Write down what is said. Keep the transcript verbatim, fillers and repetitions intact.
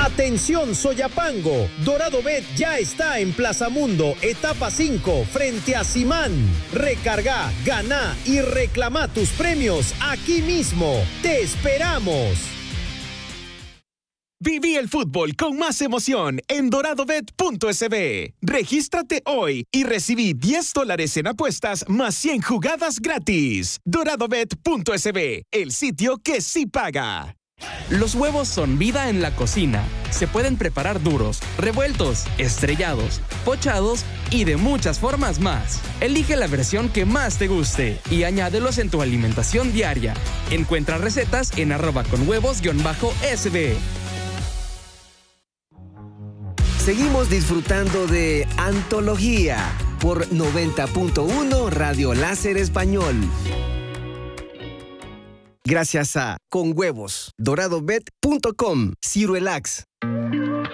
Atención Soyapango, Dorado Bet ya está en Plaza Mundo, etapa cinco, frente a Simán. Recarga, gana y reclama tus premios aquí mismo. ¡Te esperamos! Viví el fútbol con más emoción en dorado bet punto es be. Regístrate hoy y recibí diez dólares en apuestas más cien jugadas gratis. dorado bet punto es be, el sitio que sí paga. Los huevos son vida en la cocina. Se pueden preparar duros, revueltos, estrellados, pochados y de muchas formas más. Elige la versión que más te guste y añádelos en tu alimentación diaria. Encuentra recetas en arroba con huevos guión bajo sb. Seguimos disfrutando de Antología por noventa punto uno Radio Láser Español. Gracias a Con Huevos, dorado bet punto com, Cirelax.